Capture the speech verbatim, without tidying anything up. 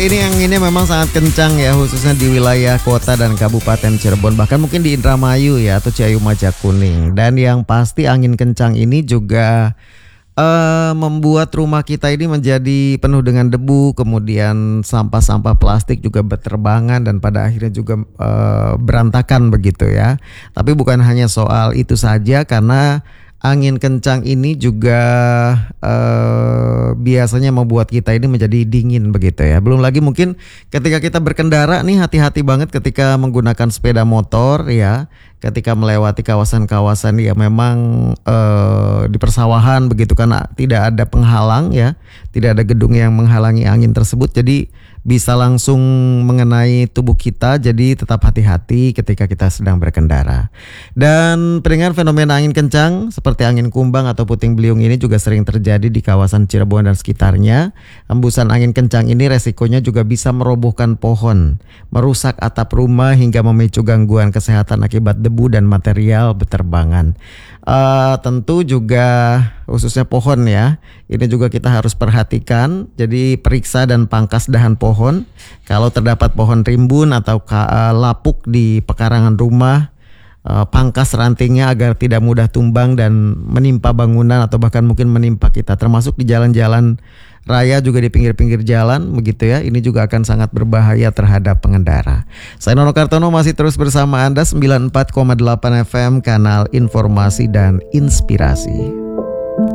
Ini anginnya memang sangat kencang ya, khususnya di wilayah kota dan Kabupaten Cirebon, bahkan mungkin di Indramayu ya atau Ciayu Majakuning. Dan yang pasti angin kencang ini juga eh, membuat rumah kita ini menjadi penuh dengan debu, kemudian sampah-sampah plastik juga berterbangan dan pada akhirnya juga eh, berantakan begitu ya. Tapi bukan hanya soal itu saja, karena angin kencang ini juga eh, biasanya membuat kita ini menjadi dingin begitu ya. Belum lagi mungkin ketika kita berkendara nih, hati-hati banget ketika menggunakan sepeda motor ya. Ketika melewati kawasan-kawasan yang memang eh, di persawahan begitu, karena tidak ada penghalang ya, tidak ada gedung yang menghalangi angin tersebut, jadi bisa langsung mengenai tubuh kita. Jadi tetap hati-hati ketika kita sedang berkendara. Dan pendengar, fenomena angin kencang seperti angin kumbang atau puting beliung ini juga sering terjadi di kawasan Cirebon dan sekitarnya. Hembusan angin kencang ini resikonya juga bisa merobohkan pohon, merusak atap rumah hingga memicu gangguan kesehatan akibat debu dan material beterbangan. Uh, tentu juga khususnya pohon ya, ini juga kita harus perhatikan. Jadi periksa dan pangkas dahan pohon. Kalau terdapat pohon rimbun atau uh, lapuk di pekarangan rumah, uh, pangkas rantingnya agar tidak mudah tumbang dan menimpa bangunan atau bahkan mungkin menimpa kita, termasuk di jalan-jalan raya juga di pinggir-pinggir jalan begitu ya. Ini juga akan sangat berbahaya terhadap pengendara. Saya Nono Kartono masih terus bersama Anda sembilan puluh empat koma delapan F M, kanal informasi dan inspirasi.